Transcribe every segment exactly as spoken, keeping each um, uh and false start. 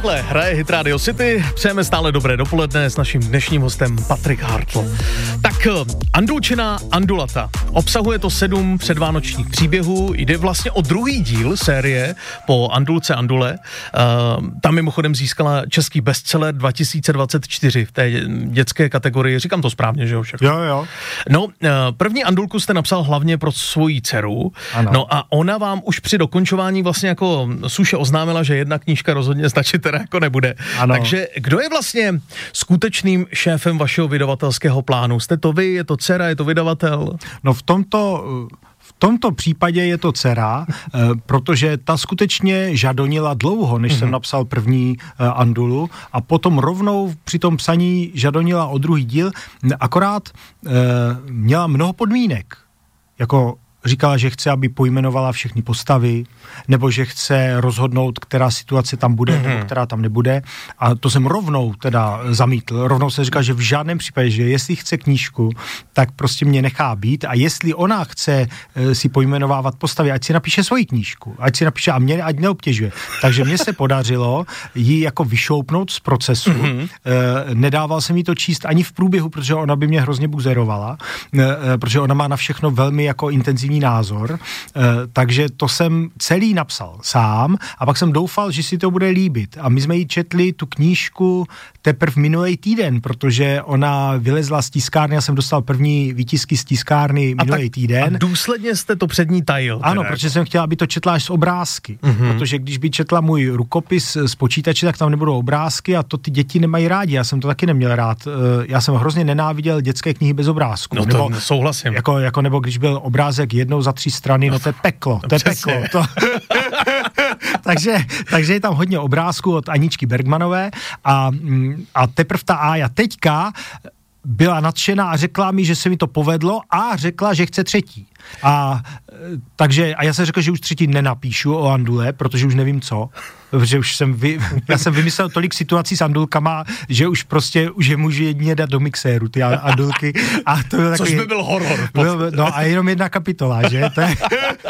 Takhle hraje Hit Radio City, přejeme stále dobré dopoledne s naším dnešním hostem Patrik Hartl. Tak Andulčina Andulata, obsahuje to sedm předvánočních příběhů, jde vlastně o druhý díl série po Andulce Andule, uh, tam mimochodem získala český bestseller dva tisíce dvacet čtyři v té dětské kategorii, říkám to správně, že jo? Všechno. Jo, jo. No, uh, první Andulku jste napsal hlavně pro svoji dceru, ano. No a ona vám už při dokončování vlastně jako suše oznámila, že jedna knížka rozhodně stačit teda jako nebude. Ano. Takže kdo je vlastně skutečným šéfem vašeho vydavatelského plánu? Jste to vy, je to dcera, je to vydavatel? No v tomto... V tomto případě je to dcera, eh, protože ta skutečně žadonila dlouho, než mm-hmm. jsem napsal první eh, Andulu a potom rovnou při tom psaní žadonila o druhý díl, akorát eh, měla mnoho podmínek, jako říkala, že chce, aby pojmenovala všechny postavy, nebo že chce rozhodnout, která situace tam bude, mm-hmm. nebo která tam nebude. A to jsem rovnou teda zamítl. Rovnou jsem říkal, že v žádném případě, že jestli chce knížku, tak prostě mě nechá být. A jestli ona chce e, si pojmenovávat postavy, ať si napíše svoji knížku. Ať si napíše a mě ať neobtěžuje. Takže mně se podařilo ji jako vyšoupnout z procesu. Mm-hmm. E, nedával jsem jí to číst ani v průběhu, protože ona by mě hrozně buzerovala. E, protože ona má na všechno velmi jako intenzivní názor, e, takže to jsem celý napsal sám a pak jsem doufal, že si to bude líbit. A my jsme jí četli tu knížku teprve minulý týden, protože ona vylezla z tiskárny, já jsem dostal první výtisky z tiskárny minulý týden. A důsledně jste to před ní tajil. Ano, teda. Protože jsem chtěl, aby to četla až z obrázky. Mm-hmm. Protože když by četla můj rukopis z počítače, tak tam nebudou obrázky a to ty děti nemají rádi. Já jsem to taky neměl rád. Já jsem hrozně nenáviděl dětské knihy bez obrázku. No to nebo, souhlasím. Jako, jako nebo když byl obrázek jednou za tři strany, no to je peklo. To je peklo. To... takže, takže je tam hodně obrázků od Aničky Bergmanové a, a teprve ta Ája teďka byla nadšená a řekla mi, že se mi to povedlo a řekla, že chce třetí. A takže, a já jsem řekl, že už třetí nenapíšu o Andule, protože už nevím co, protože už jsem, vy, já jsem vymyslel tolik situací s Andulkama, že už prostě, už je můžu jedině dát do mixéru, ty Andulky. A to byl takový, což by byl horor. Byl, no a jenom jedna kapitola, že? To je...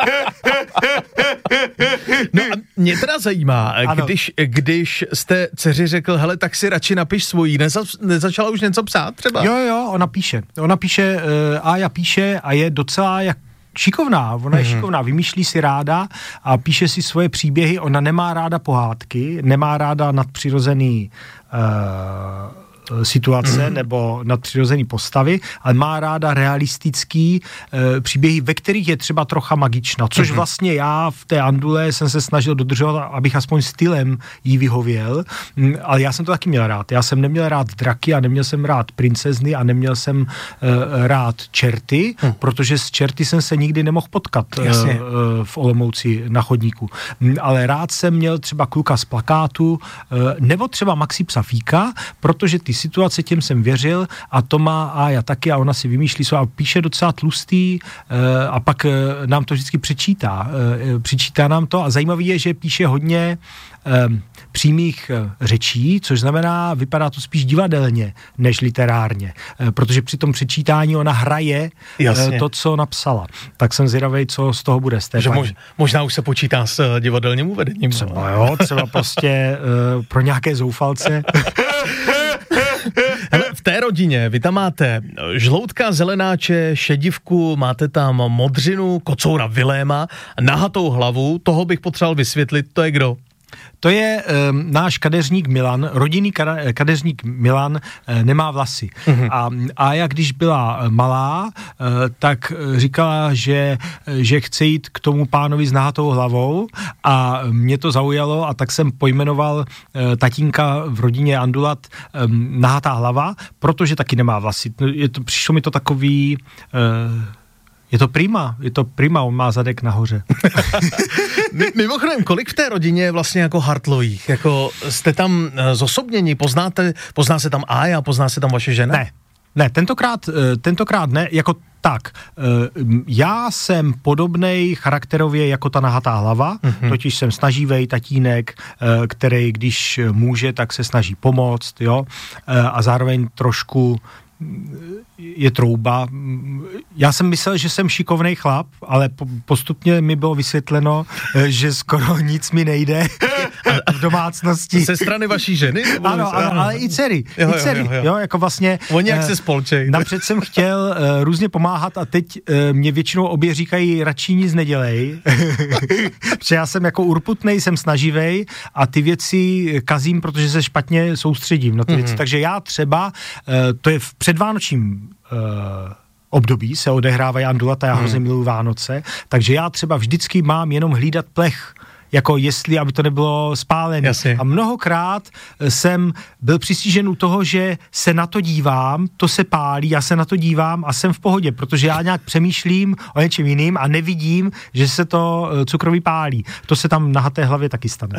No a mě teda zajímá, když, když jste dceři řekl, hele, tak si radši napiš svojí, Neza, nezačala už něco psát třeba? Jo, jo, ona píše. Ona píše, uh, Ája píše a je docela jak šikovná, ona je mm-hmm. šikovná, vymýšlí si ráda a píše si svoje příběhy, ona nemá ráda pohádky, nemá ráda nadpřirozený uh, situace mm. nebo nadpřirozený postavy, ale má ráda realistický e, příběhy, ve kterých je třeba trocha magična, což mm. vlastně já v té Andule jsem se snažil dodržovat, abych aspoň stylem jí vyhověl, mm, ale já jsem to taky měl rád. Já jsem neměl rád draky a neměl jsem rád princezny a neměl jsem e, rád čerty, mm. protože s čerty jsem se nikdy nemohl potkat e, e, v Olomouci na chodníku. Mm, ale rád jsem měl třeba kluka z plakátu e, nebo třeba Maxi Psafíka, protože ty situace, těm jsem věřil a to má Ája taky a ona si vymýšlí a píše docela tlustý e, a pak e, nám to vždycky přečítá. E, přečítá nám to a zajímavý je, že píše hodně e, přímých e, řečí, což znamená, vypadá to spíš divadelně, než literárně, e, protože při tom přečítání ona hraje e, to, co napsala. Tak jsem zvědavej, co z toho bude z té mož, možná už se počítá s divadelním uvedením. Třeba jo, třeba prostě e, pro nějaké zoufalce. Hele, v té rodině vy tam máte žloutka, zelenáče, šedivku, máte tam modřinu, kocoura Viléma, nahatou hlavu, toho bych potřeboval vysvětlit, to je kdo? To je um, náš kadeřník Milan, rodinný kada, kadeřník Milan uh, nemá vlasy. Mm-hmm. A Ája, když byla malá, uh, tak říkala, že, že chce jít k tomu pánovi s nahatou hlavou a mě to zaujalo a tak jsem pojmenoval uh, tatínka v rodině Andulat um, nahatá hlava, protože taky nemá vlasy. Je to, přišlo mi to takový... Uh, Je to prima, je to prima, on má zadek nahoře. Mimochodem, kolik v té rodině je vlastně jako Hartlových? Jako jste tam zosobněni, poznáte, pozná se tam Ája, pozná se tam vaše žena? Ne, ne, tentokrát, tentokrát ne, jako tak, já jsem podobnej charakterově jako ta nahatá hlava, mm-hmm. totiž jsem snaživej tatínek, který když může, tak se snaží pomoct, jo, a zároveň trošku je trouba. Já jsem myslel, že jsem šikovnej chlap, ale po, postupně mi bylo vysvětleno, že skoro nic mi nejde v domácnosti. Ze strany vaší ženy? Ano, ano, ale i dcery. Jo, I dcery, jo, jo, jo. jo, jako vlastně... Oni jak se spolčej. Napřed jsem chtěl uh, různě pomáhat a teď uh, mě většinou obě říkají, radši nic nedělej. Protože já jsem jako urputnej, jsem snaživej a ty věci kazím, protože se špatně soustředím na ty mm-hmm. věci. Takže já třeba, uh, to je v předvánočním uh, období se odehrávají Andulata, já hmm. hrozně miluji Vánoce, takže já třeba vždycky mám jenom hlídat plech, jako jestli, aby to nebylo spálené. A mnohokrát jsem byl přistižen u toho, že se na to dívám, to se pálí, já se na to dívám a jsem v pohodě, protože já nějak přemýšlím o něčem jiným a nevidím, že se to cukroví pálí. To se tam na haté hlavě taky stane.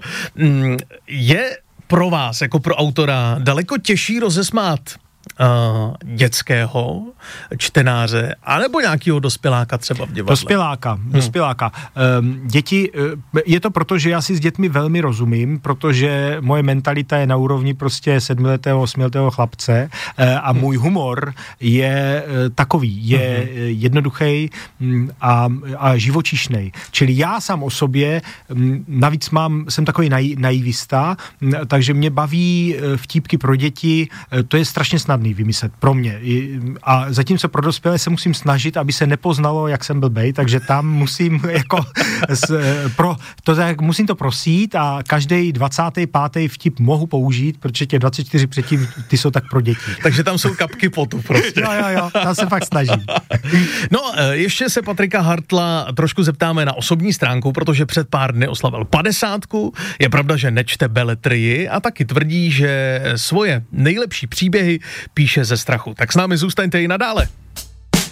Je pro vás, jako pro autora, daleko těžší rozesmát Uh, dětského čtenáře, anebo nějakého dospěláka třeba v divadle? Dospěláka, hmm. dospěláka. Um, děti, je to proto, že já si s dětmi velmi rozumím, protože moje mentalita je na úrovni prostě sedmiletého, osmiletého chlapce uh, a hmm. můj humor je uh, takový, je hmm. jednoduchý um, a, a živočišnej. Čili já sám o sobě, um, navíc mám, jsem takový naj, naivista, um, takže mě baví uh, vtípky pro děti, uh, to je strašně snadné vymyslet pro mě. A zatímco pro dospělé se musím snažit, aby se nepoznalo, jak jsem blbej, takže tam musím jako s, pro, to, tak, musím to prosít a každý dvacátý pátý vtip mohu použít, protože těch dvacet čtyři předtím, ty jsou tak pro děti. Takže tam jsou kapky potu prostě. Jo, jo, jo, tam se fakt snažím. No, ještě se Patrika Hartla trošku zeptáme na osobní stránku, protože před pár dny oslavil padesátku. Je pravda, že nečte beletrii a taky tvrdí, že svoje nejlepší příběhy píše ze strachu. Tak s námi zůstaňte i nadále.